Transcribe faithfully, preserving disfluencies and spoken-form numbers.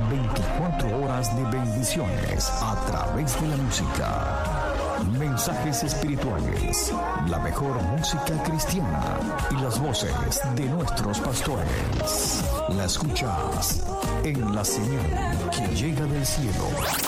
veinticuatro horas de bendiciones a través de la música. Mensajes espirituales, la mejor música cristiana y las voces de nuestros pastores. La escuchas en la señal que llega del cielo.